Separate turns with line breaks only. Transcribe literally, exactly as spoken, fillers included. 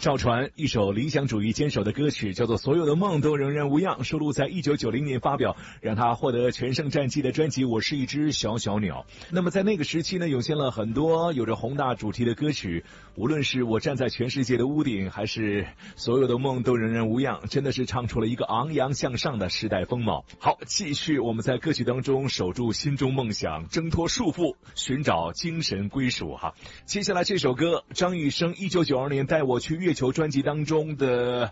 赵传一首理想主义坚守的歌曲叫做《所有的梦都仍然无恙》，收录在一九九零年发表，让他获得全盛战绩的专辑《我是一只小小鸟》。那么在那个时期呢，涌现了很多有着宏大主题的歌曲，无论是我站在全世界的屋顶，还是所有的梦都仍然无恙，真的是唱出了一个昂扬向上的时代风貌。好，继续我们在歌曲当中守住心中梦想，挣脱束缚，寻找精神归属哈。接下来这首歌，张雨生一九九二年带我去月球专辑当中的